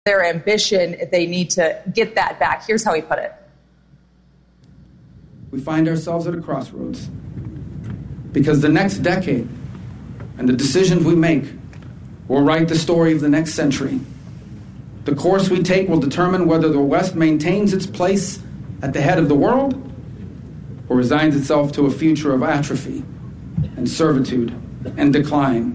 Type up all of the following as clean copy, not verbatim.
their ambition, they need to get that back. Here's how he put it. We find ourselves at a crossroads because the next decade and the decisions we make will write the story of the next century. The course we take will determine whether the West maintains its place at the head of the world or resigns itself to a future of atrophy and servitude and decline.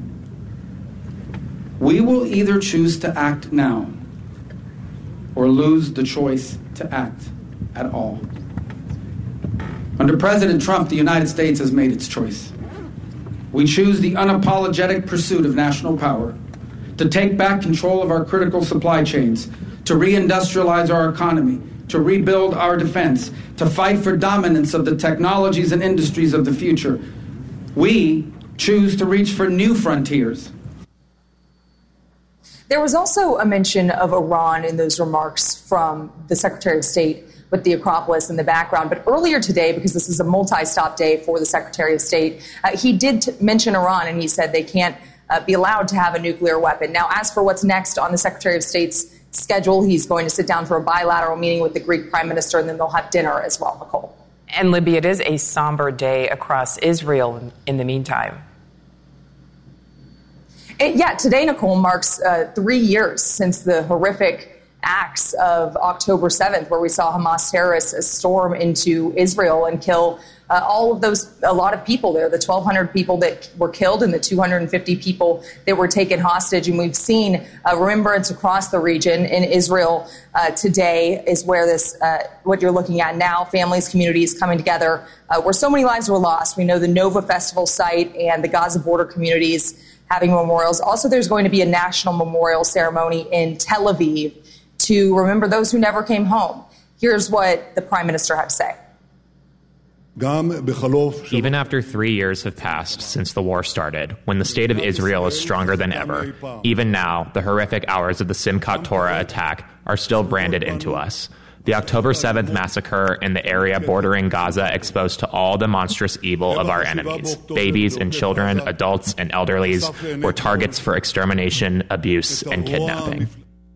We will either choose to act now or lose the choice to act at all. Under President Trump, the United States has made its choice. We choose the unapologetic pursuit of national power, to take back control of our critical supply chains, to reindustrialize our economy, to rebuild our defense, to fight for dominance of the technologies and industries of the future. We choose to reach for new frontiers. There was also a mention of Iran in those remarks from the Secretary of State with the Acropolis in the background. But earlier today, because this is a multi-stop day for the Secretary of State, he did mention Iran, and he said they can't be allowed to have a nuclear weapon. Now, as for what's next on the Secretary of State's schedule, he's going to sit down for a bilateral meeting with the Greek Prime Minister, and then they'll have dinner as well, Nicole. And Libby, it is a somber day across Israel in the meantime. Today, Nicole, marks 3 years since the horrific acts of October 7th, where we saw Hamas terrorists storm into Israel and kill a lot of people there, the 1,200 people that were killed and the 250 people that were taken hostage. And we've seen remembrance across the region. In Israel today is where this, what you're looking at now, families, communities coming together, where so many lives were lost. We know the Nova Festival site and the Gaza border communities having memorials. Also, there's going to be a national memorial ceremony in Tel Aviv to remember those who never came home. Here's what the Prime Minister had to say. Even after 3 years have passed since the war started, when the state of Israel is stronger than ever, even now, the horrific hours of the Simchat Torah attack are still branded into us. The October 7th massacre in the area bordering Gaza exposed to all the monstrous evil of our enemies. Babies and children, adults and elderlies were targets for extermination, abuse, and kidnapping.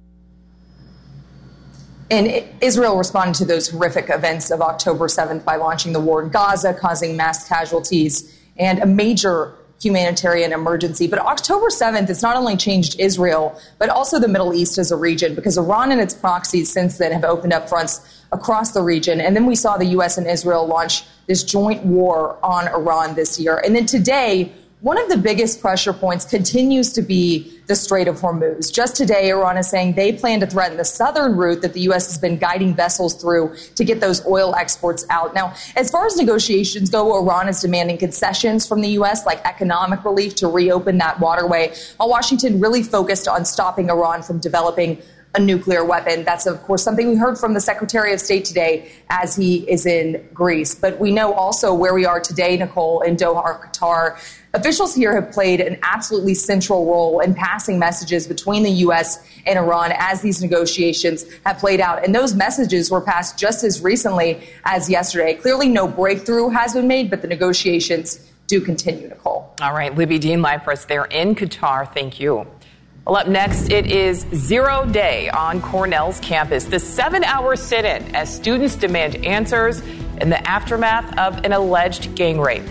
And Israel responded to those horrific events of October 7th by launching the war in Gaza, causing mass casualties and a major humanitarian emergency. But October 7th has not only changed Israel, but also the Middle East as a region, because Iran and its proxies since then have opened up fronts across the region. And then we saw the U.S. and Israel launch this joint war on Iran this year. And then today, one of the biggest pressure points continues to be the Strait of Hormuz. Just today, Iran is saying they plan to threaten the southern route that the U.S. has been guiding vessels through to get those oil exports out. Now, as far as negotiations go, Iran is demanding concessions from the U.S., like economic relief to reopen that waterway, while Washington really focused on stopping Iran from developing a nuclear weapon. That's, of course, something we heard from the Secretary of State today as he is in Greece. But we know also where we are today, Nicole, in Doha, Qatar. Officials here have played an absolutely central role in passing messages between the U.S. and Iran as these negotiations have played out. And those messages were passed just as recently as yesterday. Clearly, no breakthrough has been made, but the negotiations do continue, Nicole. All right, Libby Dean live for us there in Qatar. Thank you. Well, up next, it is 0 day on Cornell's campus. The 7-hour sit-in as students demand answers in the aftermath of an alleged gang rape.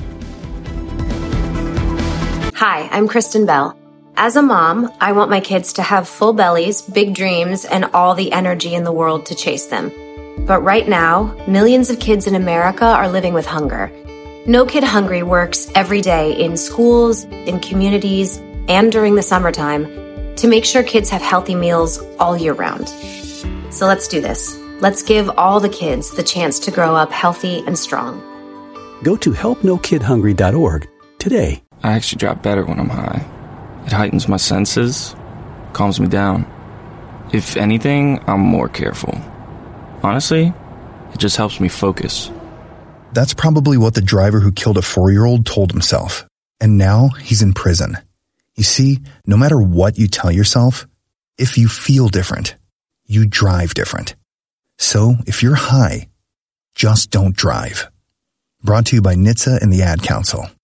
Hi, I'm Kristen Bell. As a mom, I want my kids to have full bellies, big dreams, and all the energy in the world to chase them. But right now, millions of kids in America are living with hunger. No Kid Hungry works every day in schools, in communities, and during the summertime to make sure kids have healthy meals all year round. So let's do this. Let's give all the kids the chance to grow up healthy and strong. Go to helpnokidhungry.org today. I actually drop better when I'm high. It heightens my senses, calms me down. If anything, I'm more careful. Honestly, it just helps me focus. That's probably what the driver who killed a 4-year-old told himself. And now he's in prison. You see, no matter what you tell yourself, if you feel different, you drive different. So if you're high, just don't drive. Brought to you by NHTSA and the Ad Council.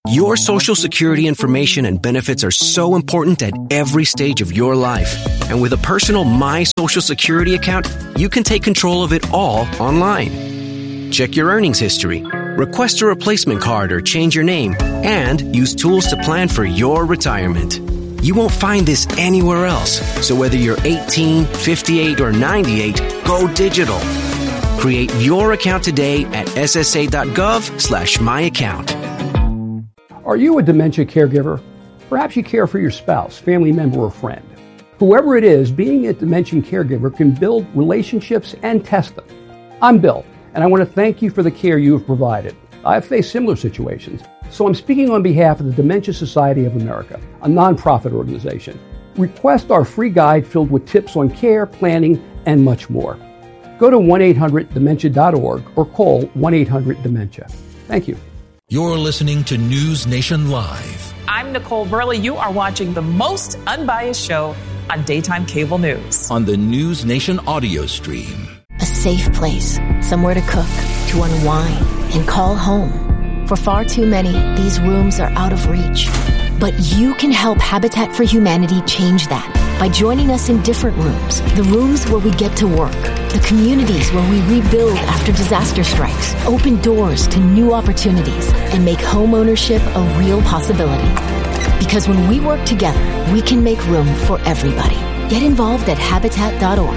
Your Social Security information and benefits are so important at every stage of your life. And with a personal My Social Security account, you can take control of it all online. Check your earnings history, request a replacement card or change your name, and use tools to plan for your retirement. You won't find this anywhere else. So whether you're 18, 58, or 98, go digital. Create your account today at ssa.gov/myaccount. Are you a dementia caregiver? Perhaps you care for your spouse, family member, or friend. Whoever it is, being a dementia caregiver can build relationships and test them. I'm Bill, and I want to thank you for the care you have provided. I've faced similar situations, so I'm speaking on behalf of the Dementia Society of America, a nonprofit organization. Request our free guide filled with tips on care, planning, and much more. Go to 1-800-DEMENTIA.org or call 1-800-DEMENTIA. Thank you. You're listening to News Nation Live. I'm Nicole Burley. You are watching the most unbiased show on daytime cable news. On the News Nation audio stream. A safe place, somewhere to cook, to unwind, and call home. For far too many, these rooms are out of reach. But you can help Habitat for Humanity change that by joining us in different rooms. The rooms where we get to work. The communities where we rebuild after disaster strikes. Open doors to new opportunities and make home ownership a real possibility. Because when we work together, we can make room for everybody. Get involved at Habitat.org.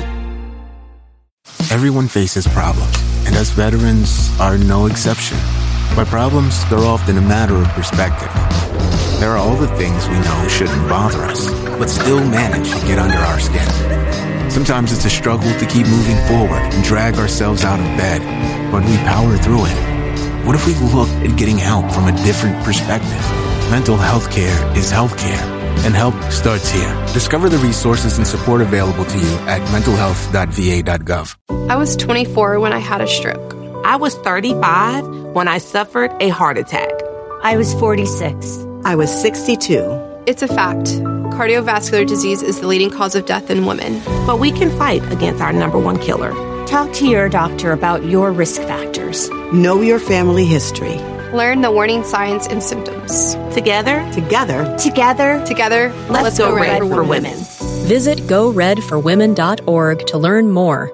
Everyone faces problems, and us veterans are no exception. By problems, they're often a matter of perspective. There are all the things we know shouldn't bother us, but still manage to get under our skin. Sometimes it's a struggle to keep moving forward and drag ourselves out of bed, but we power through it. What if we looked at getting help from a different perspective? Mental health care is healthcare, and help starts here. Discover the resources and support available to you at mentalhealth.va.gov. I was 24 when I had a stroke. I was 35 when I suffered a heart attack. I was 46. I was 62. It's a fact. Cardiovascular disease is the leading cause of death in women. But we can fight against our number one killer. Talk to your doctor about your risk factors. Know your family history. Learn the warning signs and symptoms. Together, let's go red for women. Visit GoRedForWomen.org to learn more.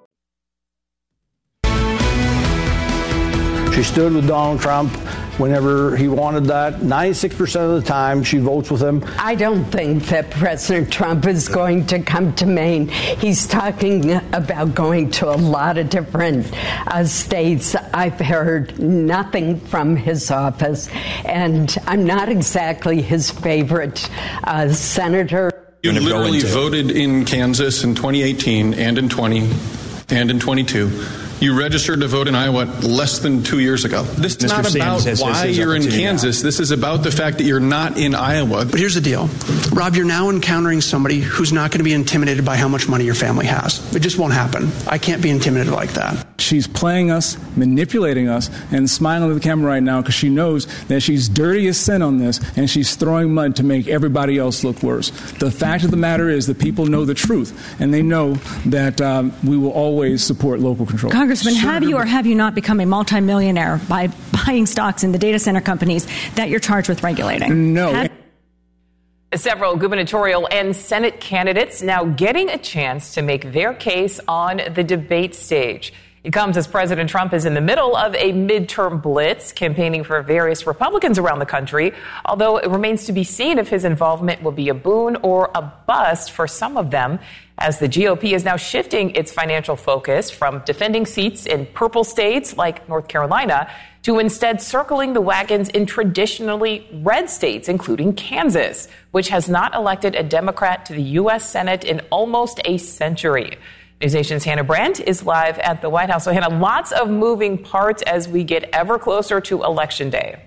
She stood with Donald Trump whenever he wanted that. 96% of the time, she votes with him. I don't think that President Trump is going to come to Maine. He's talking about going to a lot of different states. I've heard nothing from his office, and I'm not exactly his favorite senator. You literally voted in Kansas in 2018 and in 20 and in 22. You registered to vote in Iowa less than 2 years ago. This is not about why you're in Kansas. This is about the fact that you're not in Iowa. But here's the deal. Rob, you're now encountering somebody who's not going to be intimidated by how much money your family has. It just won't happen. I can't be intimidated like that. She's playing us, manipulating us, and smiling at the camera right now because she knows that she's dirty as sin on this, and she's throwing mud to make everybody else look worse. The fact of the matter is that people know the truth, and they know that we will always support local control. Congressman, have you or have you not become a multimillionaire by buying stocks in the data center companies that you're charged with regulating? No. Several gubernatorial and Senate candidates now getting a chance to make their case on the debate stage. It comes as President Trump is in the middle of a midterm blitz campaigning for various Republicans around the country, although it remains to be seen if his involvement will be a boon or a bust for some of them, as the GOP is now shifting its financial focus from defending seats in purple states like North Carolina to instead circling the wagons in traditionally red states, including Kansas, which has not elected a Democrat to the U.S. Senate in almost a century. News Nation's Hannah Brandt is live at the White House. So, Hannah, lots of moving parts as we get ever closer to Election Day.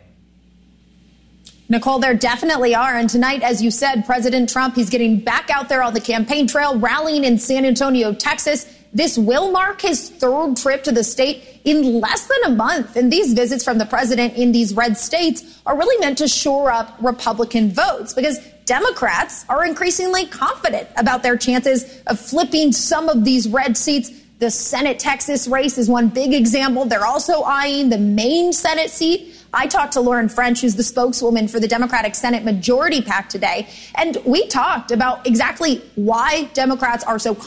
Nicole, there definitely are. And tonight, as you said, President Trump, he's getting back out there on the campaign trail, rallying in San Antonio, Texas. This will mark his third trip to the state in less than a month. And these visits from the president in these red states are really meant to shore up Republican votes because Democrats are increasingly confident about their chances of flipping some of these red seats The Senate Texas race is one big example. They're also eyeing the Maine Senate seat. I talked to Lauren French, who's the spokeswoman for the Democratic Senate Majority PAC today, and we talked about exactly why Democrats are so